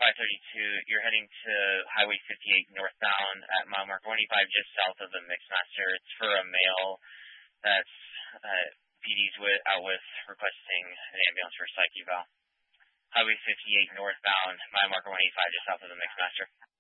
532, you're heading to Highway 58 northbound at mile marker 185 just south of the Mixmaster. It's for a male that's PD's out with requesting an ambulance for a psych eval. Highway 58 northbound, mile marker 185 just south of the Mixmaster.